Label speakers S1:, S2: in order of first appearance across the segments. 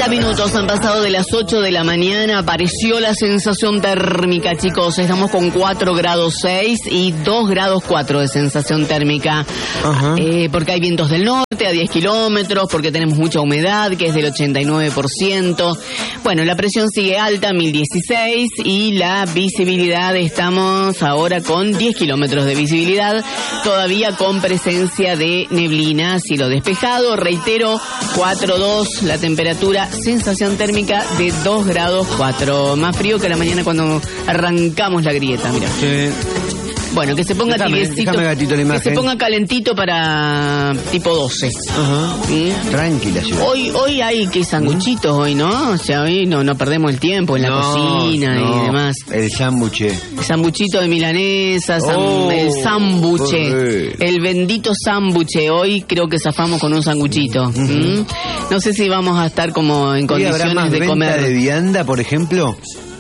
S1: 30 minutos han pasado de las 8 de la mañana, apareció la sensación térmica, chicos. Estamos con 4 grados 6 y 2 grados 4 de sensación térmica. Porque hay vientos del norte a 10 kilómetros, porque tenemos mucha humedad, que es del 89%. Bueno, la presión sigue alta, 1016, y la visibilidad, estamos ahora con 10 kilómetros de visibilidad, todavía con presencia de neblina, cielo despejado. Reitero, 4.2 la temperatura, sensación térmica de 2 grados 4. Más frío que la mañana cuando arrancamos la grieta, mira. Sí. Bueno, que se ponga tibiecito, que se ponga calentito para tipo 12.
S2: Tranquila, ciudad.
S1: Hoy hay que sanguchitos hoy, ¿no? O sea, hoy no perdemos el tiempo en la cocina y demás.
S2: El sándwich.
S1: Sanguchito de milanesa, el sándwich, el bendito sándwich. Hoy creo que zafamos con un sanguchito. No sé si vamos a estar como en condiciones de comer.
S2: ¿De vianda, por ejemplo?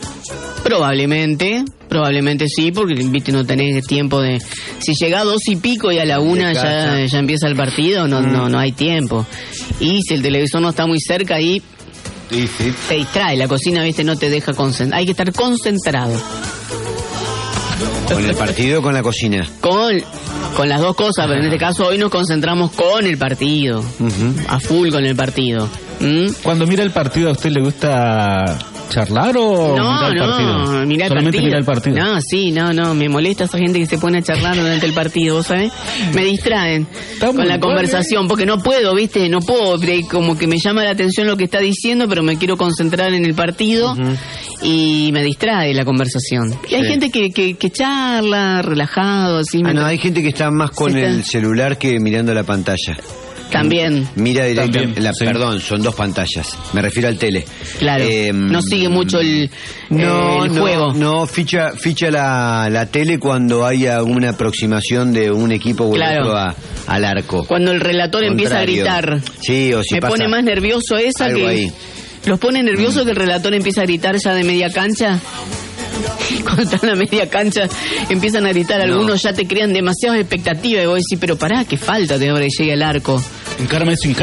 S1: Probablemente sí, porque viste, no tenés tiempo de... Si llega a 2 y pico y a la 1 ya empieza el partido, no hay tiempo. Y si el televisor no está muy cerca ahí, te distrae. La cocina, viste, no te deja concentrar. Hay que estar concentrado.
S2: ¿Con el partido o con la cocina?
S1: Con las dos cosas, pero en este caso hoy nos concentramos con el partido. A full con el partido.
S3: Cuando mira el partido, ¿a usted le gusta charlar o mirar el partido?
S1: Mira el partido. No, me molesta esa gente que se pone a charlar durante el partido, ¿vos sabés? Me distraen con la conversación, porque no puedo, ¿viste? No puedo, como que me llama la atención lo que está diciendo, pero me quiero concentrar en el partido y me distrae la conversación. Y hay gente que charla, relajado, así.
S2: Hay gente que está más con el celular que mirando la pantalla.
S1: También.
S2: Mira directamente. Perdón, son 2 pantallas. Me refiero al tele.
S1: Claro. No sigue mucho el juego.
S2: No, ficha la tele cuando hay alguna aproximación de un equipo o otro al arco.
S1: Cuando el relator empieza a gritar.
S2: Sí, o si
S1: me pone más nervioso esa que... Ahí. ¿Los pone nervioso que el relator empieza a gritar ya de media cancha? Cuando están en la media cancha empiezan a gritar algunos, ya te crean demasiadas expectativas y vos decís, pero pará, que falta de ahora que llegue al arco.
S3: Encar Messi.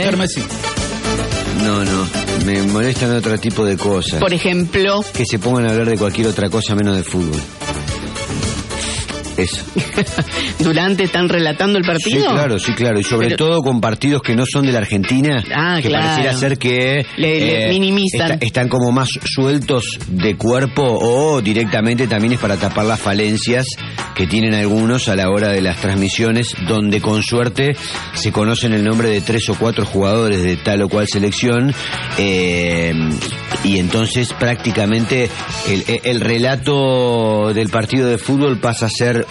S2: No, me molestan otro tipo de cosas.
S1: Por ejemplo,
S2: que se pongan a hablar de cualquier otra cosa menos de fútbol. Eso.
S1: ¿Durante están relatando el partido?
S2: Sí, claro. Y sobre todo con partidos que no son de la Argentina, que pareciera ser que
S1: le minimizan.
S2: Están como más sueltos de cuerpo, o directamente también es para tapar las falencias que tienen algunos a la hora de las transmisiones, donde con suerte se conocen el nombre de 3 o 4 jugadores de tal o cual selección, y entonces prácticamente el relato del partido de fútbol pasa a ser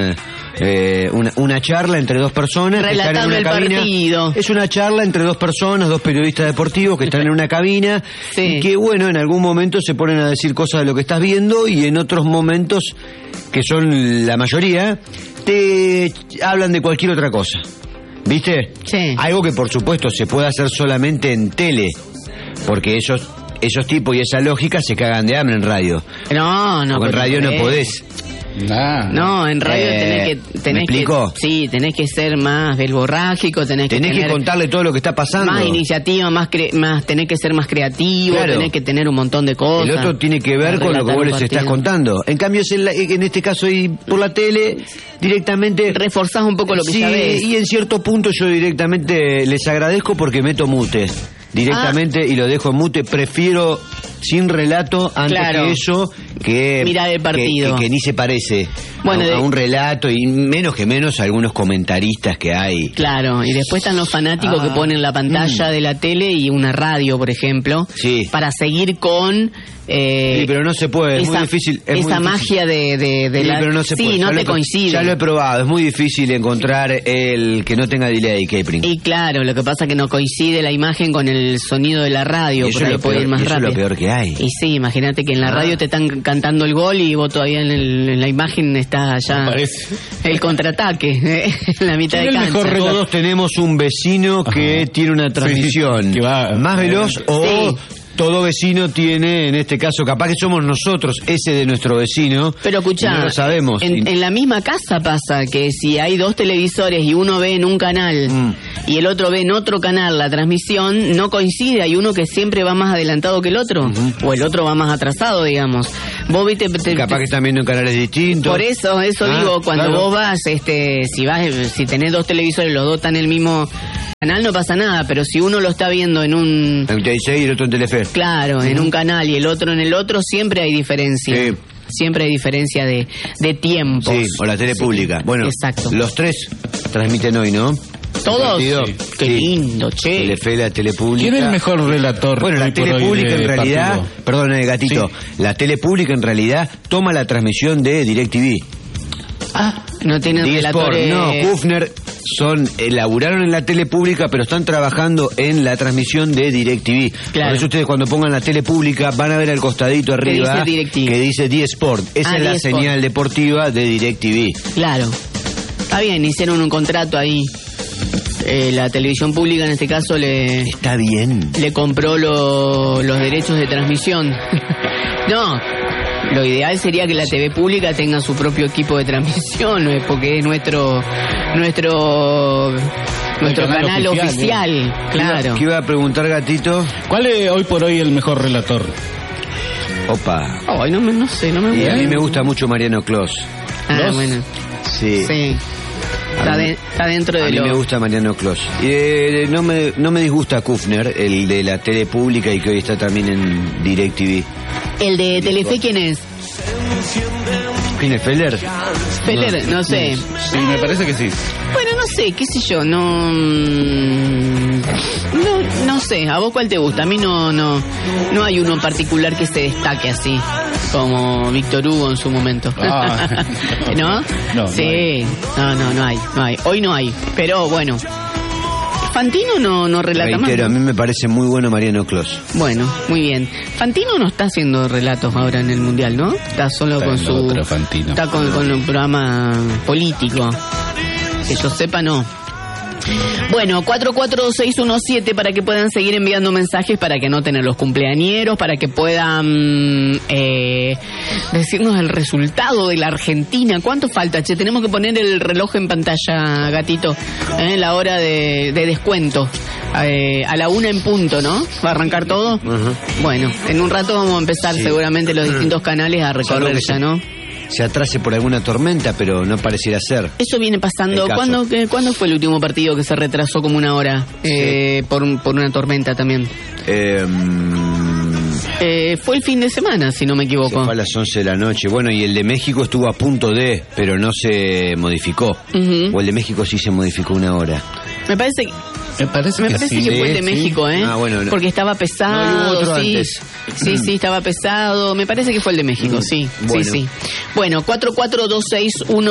S2: una charla entre 2 personas que están en una cabina.
S1: Partido.
S2: Es una charla entre 2 personas, 2 periodistas deportivos que están en una cabina y que, bueno, en algún momento se ponen a decir cosas de lo que estás viendo, y en otros momentos, que son la mayoría, te hablan de cualquier otra cosa. ¿Viste?
S1: Sí.
S2: Algo que, por supuesto, se puede hacer solamente en tele, porque esos tipos y esa lógica se cagan de hambre en radio.
S1: No.
S2: Porque en radio no podés.
S1: No, en radio tenés que ser más verborrágico, tenés que
S2: contarle todo lo que está pasando.
S1: Más iniciativa, más tenés que ser más creativo, tenés que tener un montón de cosas.
S2: El otro tiene que ver con lo que vos les estás contando. En cambio, en este caso, y por la tele, directamente
S1: reforzás un poco lo que ya ves.
S2: Y en cierto punto yo directamente les agradezco, porque meto mute directamente y lo dejo en mute. Prefiero sin relato antes que eso, que
S1: mirar el partido,
S2: que ni se parece a un relato, y menos algunos comentaristas que hay.
S1: Claro, y después están los fanáticos que ponen la pantalla de la tele y una radio, por ejemplo, para seguir con
S2: sí, pero no se puede, es muy difícil.
S1: Magia de la...
S2: pero no se puede.
S1: No te coincide.
S2: Ya lo he probado, es muy difícil encontrar el que no tenga delay, Capering.
S1: Y claro, lo que pasa es que no coincide la imagen con el sonido de la radio, por ahí puede ir más rápido.
S2: Eso es lo peor que hay.
S1: Y sí, imagínate que en la radio te están cantando el gol y vos todavía en la imagen está allá el contraataque, en la mitad de cancha.
S2: Todos tenemos un vecino que tiene una transmisión
S3: que va
S2: más veloz o todo vecino tiene, en este caso, capaz que somos nosotros, ese de nuestro vecino.
S1: Pero escuchá,
S2: no lo sabemos.
S1: En la misma casa pasa que si hay dos televisores y uno ve en un canal y el otro ve en otro canal la transmisión, no coincide. Hay uno que siempre va más adelantado que el otro, o el otro va más atrasado, digamos. Vos viste,
S2: capaz que están viendo en canales distintos.
S1: Por eso digo, cuando vos vas, si tenés dos televisores, los dos están en el mismo canal, no pasa nada, pero si uno lo está viendo en un...
S2: En T6 y el otro en Telefe.
S1: Claro, en un canal y el otro en el otro, siempre hay diferencia. Sí. Siempre hay diferencia de tiempos.
S2: Sí, o la tele pública. Bueno,
S1: exacto.
S2: Los tres transmiten hoy, ¿no?
S1: ¿Todos? Sí. Qué lindo, che.
S2: Telefe, la tele pública.
S3: ¿Quién es el mejor relator?
S2: Bueno, la tele pública en realidad...
S3: partido?
S2: Perdón, gatito. Sí. La tele pública en realidad toma la transmisión de DirecTV.
S1: No tienen relatores...
S2: No, Kufner laburaron en la tele pública, pero están trabajando en la transmisión de DirecTV. Claro. Por eso ustedes cuando pongan la tele pública van a ver al costadito arriba que dice D-Sport. Esa es la señal deportiva de DirecTV.
S1: Claro. Está bien, hicieron un contrato ahí. La televisión pública en este caso
S2: Está bien.
S1: Le compró los derechos de transmisión. No, lo ideal sería que la TV pública tenga su propio equipo de transmisión, porque es nuestro canal oficial. Claro.
S2: ¿Qué iba a preguntar, gatito?
S3: ¿Cuál es hoy por hoy el mejor relator?
S2: Opa.
S1: Ay, no sé, no me gusta.
S2: Y a mí me gusta mucho Mariano Clos.
S1: Bueno.
S2: Sí.
S1: Está dentro de
S2: A mí me gusta Mariano Clos. No me disgusta Kufner, el de la tele pública y que hoy está también en DirecTV.
S1: ¿El de Telefe quién es?
S2: ¿Quién es, Feller?
S1: Feller, no sé.
S3: Sí, me parece que sí.
S1: Bueno, no sé, qué sé yo, no sé, ¿a vos cuál te gusta? A mí no hay uno en particular que se destaque así, como Víctor Hugo en su momento. ¿No?
S3: No.
S1: Sí, no hay. Hoy no hay, pero bueno. Fantino no relata más.
S2: A mí me parece muy bueno Mariano Clos.
S1: Bueno, muy bien. Fantino no está haciendo relatos ahora en el Mundial, ¿no? Está solo con su...
S3: Otro Fantino.
S1: Está con un programa político. Que yo sepa, no. Bueno, 44617 para que puedan seguir enviando mensajes, para que anoten a los cumpleañeros, para que puedan decirnos el resultado de la Argentina. ¿Cuánto falta? Che, tenemos que poner el reloj en pantalla, gatito, la hora de descuento. A la 1 en punto, ¿no? ¿Va a arrancar todo? Bueno, en un rato vamos a empezar seguramente los distintos canales a recorrer ya, ¿no?
S2: Se atrase por alguna tormenta, pero no pareciera ser.
S1: Eso viene pasando. ¿Cuándo fue el último partido que se retrasó como una hora? Por una tormenta también. Fue el fin de semana, si no me equivoco.
S2: Fue a las 11 de la noche. Bueno, y el de México estuvo a punto de, pero no se modificó. O el de México sí se modificó una hora.
S1: Me parece que fue el de México,
S2: bueno,
S1: porque estaba pesado,
S2: no,
S1: sí, estaba pesado. Me parece que fue el de México, sí. Bueno. 44261